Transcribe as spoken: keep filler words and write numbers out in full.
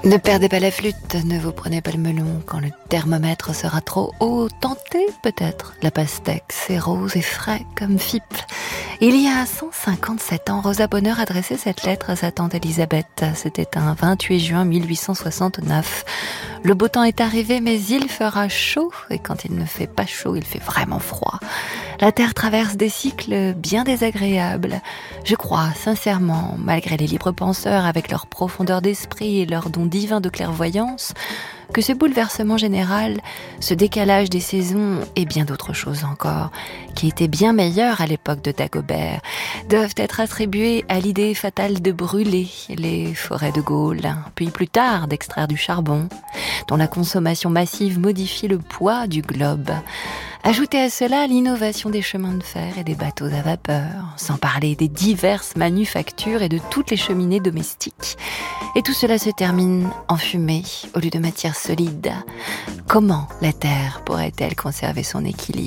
Ne perdez pas la flûte, ne vous prenez pas le melon quand le thermomètre sera trop haut. Tentez peut-être la pastèque, c'est rose et frais comme Fippe. Il y a cent cinquante-sept ans, Rosa Bonheur adressait cette lettre à sa tante Elisabeth. C'était un vingt-huit juin mille huit cent soixante-neuf. Le beau temps est arrivé, mais il fera chaud. Et quand il ne fait pas chaud, il fait vraiment froid. La Terre traverse des cycles bien désagréables. Je crois, sincèrement, malgré les libres penseurs avec leur profondeur d'esprit et leur don divin de clairvoyance, que ce bouleversement général, ce décalage des saisons et bien d'autres choses encore, qui étaient bien meilleures à l'époque de Dagobert, doivent être attribués à l'idée fatale de brûler les forêts de Gaulle, puis plus tard d'extraire du charbon, dont la consommation massive modifie le poids du globe. Ajoutez à cela l'innovation des chemins de fer et des bateaux à vapeur, sans parler des diverses manufactures et de toutes les cheminées domestiques. Et tout cela se termine en fumée au lieu de matière solide. Comment la Terre pourrait-elle conserver son équilibre ?